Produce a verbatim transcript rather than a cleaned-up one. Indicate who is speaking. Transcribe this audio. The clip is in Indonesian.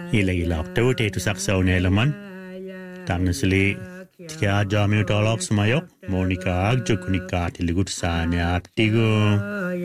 Speaker 1: ila ila tawte tu saksa onelaman tamna sili tika jamio talak sumayok monika agjukunika tiligut sanya tigo